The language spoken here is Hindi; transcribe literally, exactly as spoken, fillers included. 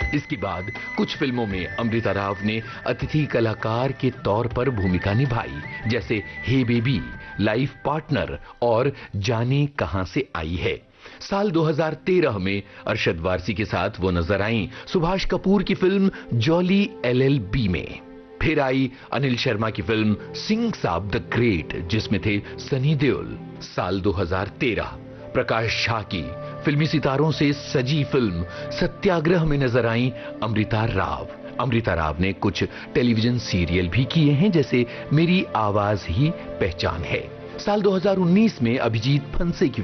इसके बाद कुछ फिल्मों में अमृता राव ने अतिथि कलाकार के तौर पर भूमिका निभाई, जैसे हे बेबी, लाइफ पार्टनर और जाने कहां से आई है। साल दो हज़ार तेरह में अरशद वारसी के साथ वो नजर आईं सुभाष कपूर की film jolly L L B में। फिर आई अनिल शर्मा की फिल्म सिंह साब द ग्रेट, जिसमें थे सनी देओल। साल दो हज़ार तेरह प्रकाश झा की फिल्मी सितारों से सजी फिल्म सत्याग्रह में नजर आईं अमृता राव। अमृता राव ने कुछ टेलीविजन सीरियल भी किए हैं, जैसे मेरी आवाज ही पहचान है। साल दो हज़ार उन्नीस में अभिजीत फंसे की